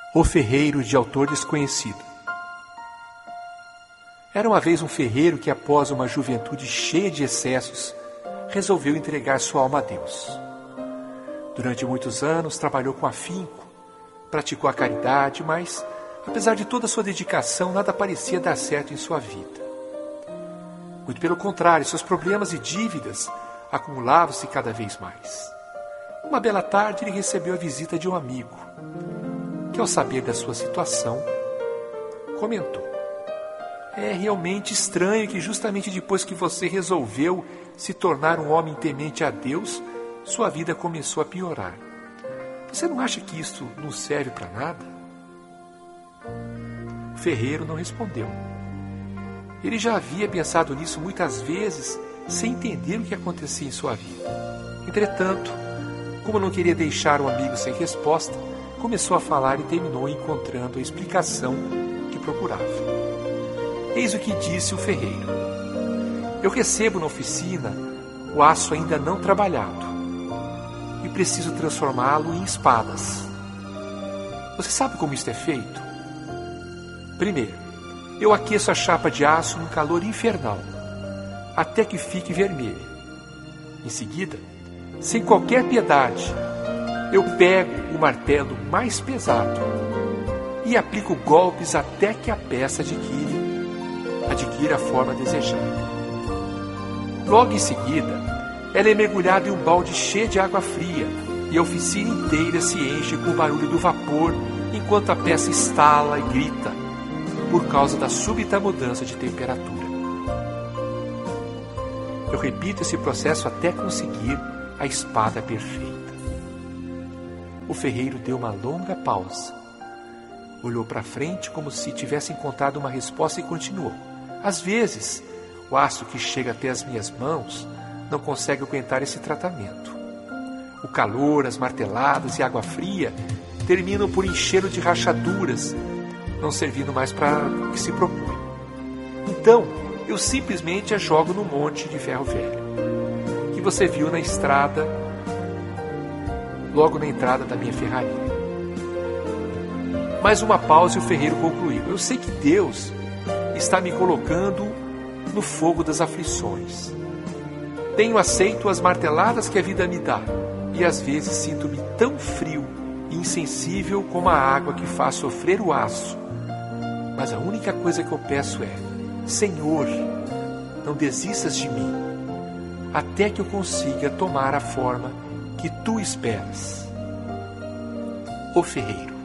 O Ferreiro, de autor desconhecido. Era uma vez um ferreiro que, após uma juventude cheia de excessos, resolveu entregar sua alma a Deus. Durante muitos anos trabalhou com afinco, praticou a caridade, mas, apesar de toda a sua dedicação, nada parecia dar certo em sua vida. Muito pelo contrário, seus problemas e dívidas acumulavam-se cada vez mais. Uma bela tarde ele recebeu a visita de um amigo, que, ao saber da sua situação, comentou: "É realmente estranho que justamente depois que você resolveu se tornar um homem temente a Deus, sua vida começou a piorar. Você não acha que isso não serve para nada?" O ferreiro não respondeu. Ele já havia pensado nisso muitas vezes, sem entender o que acontecia em sua vida. Entretanto, como não queria deixar o amigo sem resposta, começou a falar e terminou encontrando a explicação que procurava. Eis o que disse o ferreiro: "Eu recebo na oficina o aço ainda não trabalhado e preciso transformá-lo em espadas. Você sabe como isto é feito? Primeiro, eu aqueço a chapa de aço num calor infernal, até que fique vermelha. Em seguida, sem qualquer piedade, eu pego o martelo mais pesado e aplico golpes até que a peça adquira a forma desejada. Logo em seguida, ela é mergulhada em um balde cheio de água fria e a oficina inteira se enche com o barulho do vapor enquanto a peça estala e grita por causa da súbita mudança de temperatura. Eu repito esse processo até conseguir a espada perfeita." O ferreiro deu uma longa pausa, olhou para frente como se tivesse encontrado uma resposta e continuou: "Às vezes, o aço que chega até as minhas mãos não consegue aguentar esse tratamento. O calor, as marteladas e a água fria terminam por enchê-lo de rachaduras, não servindo mais para o que se propõe. Então, eu simplesmente a jogo no monte de ferro velho que você viu na estrada, logo na entrada da minha ferraria." Mais uma pausa e o ferreiro concluiu: "Eu sei que Deus está me colocando no fogo das aflições. Tenho aceito as marteladas que a vida me dá e às vezes sinto-me tão frio e insensível como a água que faz sofrer o aço. Mas a única coisa que eu peço é: Senhor, não desistas de mim, até que eu consiga tomar a forma que tu esperas." O ferreiro.